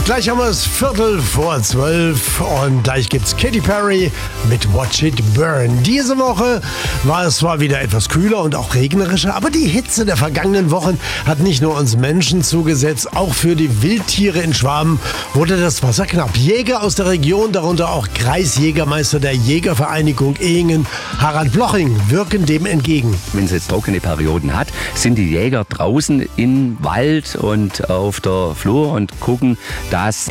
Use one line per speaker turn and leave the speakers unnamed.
Gleich haben wir es 11:45 und gleich gibt's Katy Perry mit Watch It Burn. Diese Woche war es zwar wieder etwas kühler und auch regnerischer, aber die Hitze der vergangenen Wochen hat nicht nur uns Menschen zugesetzt, auch für die Wildtiere in Schwaben wurde das Wasser knapp. Jäger aus der Region, darunter auch Kreisjägermeister der Jägervereinigung Ehingen, Harald Bloching, wirken dem entgegen.
Wenn es jetzt trockene Perioden hat, sind die Jäger draußen im Wald und auf der Flur und gucken, dass